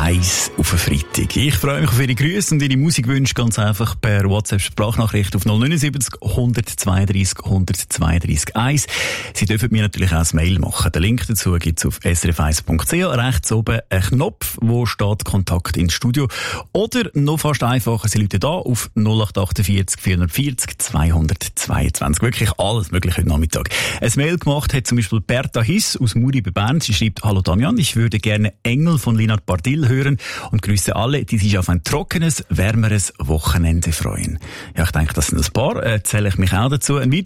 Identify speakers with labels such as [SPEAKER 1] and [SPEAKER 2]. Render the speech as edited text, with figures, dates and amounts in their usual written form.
[SPEAKER 1] 1 auf einen Freitag. Ich freue mich auf Ihre Grüße und Ihre Musikwünsche ganz einfach per WhatsApp-Sprachnachricht auf 079 132 132 1. Sie dürfen mir natürlich auch ein Mail machen. Den Link dazu gibt es auf srf1.ch. Rechts oben ein Knopf, wo steht Kontakt ins Studio. Oder noch fast einfacher, Sie rufen da auf 0848 440 222. Wirklich alles mögliche heute Nachmittag. Ein Mail gemacht hat zum Beispiel Berta Hiss aus Muri bei Bern. Sie schreibt: Hallo Damian, ich würde gerne Engel von Linard Bardil hören und grüße alle, die sich auf ein trockenes, wärmeres Wochenende freuen. Ja, ich denke, das sind ein paar. Zähle ich mich auch dazu. Ein